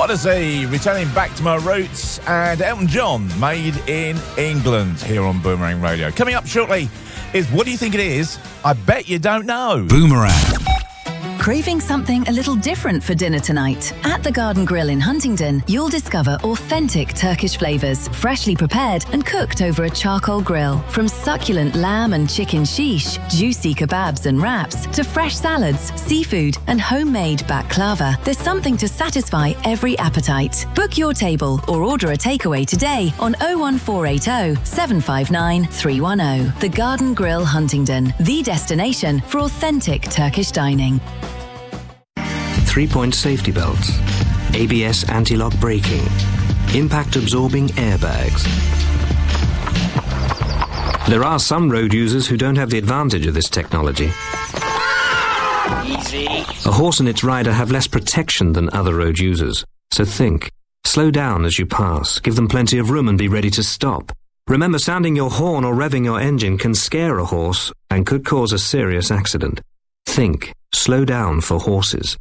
Odyssey, returning back to my roots, and Elton John, Made in England, here on Boomerang Radio. Coming up shortly is What Do You Think It Is? I Bet You Don't Know. Boomerang. Craving something a little different for dinner tonight? At the Garden Grill in Huntingdon, you'll discover authentic Turkish flavours, freshly prepared and cooked over a charcoal grill. From succulent lamb and chicken shish, juicy kebabs and wraps, to fresh salads, seafood and homemade baklava, there's something to satisfy every appetite. Book your table or order a takeaway today on 01480 759 310. The Garden Grill Huntingdon, the destination for authentic Turkish dining. 3-point safety belts, ABS anti-lock braking, impact-absorbing airbags. There are some road users who don't have the advantage of this technology. Easy. A horse and its rider have less protection than other road users. So think. Slow down as you pass, give them plenty of room and be ready to stop. Remember, sounding your horn or revving your engine can scare a horse and could cause a serious accident. Think. Slow down for horses.